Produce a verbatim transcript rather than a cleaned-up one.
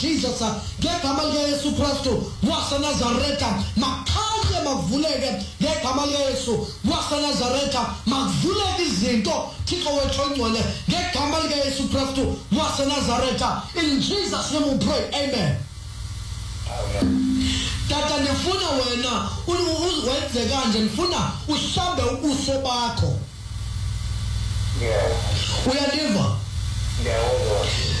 Jesus ngegama lika Yesu Kristu waseNazaretha makhanye makuvuleke ngegama lika Yesu waseNazaretha makuvuleke izinto Thixo wethu ongcwele ngegama lika Yesu Kristu waseNazaretha. In Jesus name we pray, amen. Tata ndifuna wena uwenze kanje, ndifuna uhlambe ubuso bakho. Yeah. Uyandiva? Yeah.